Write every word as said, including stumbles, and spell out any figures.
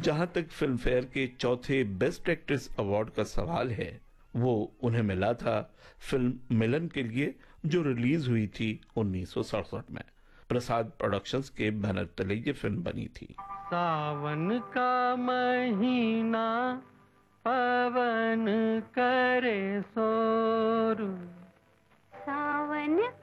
जहां तक film fair के चौथे बेस्ट एक्ट्रेस अवार्ड का सवाल है, वो उन्हें मिला था फिल्म मिलन के लिए, जो रिलीज हुई थी उन्नीस सौ सड़सठ में। प्रसाद प्रोडक्शंस के बैनर तले ये फिल्म बनी थी। सावन का महीना पवन करे शोर, सावन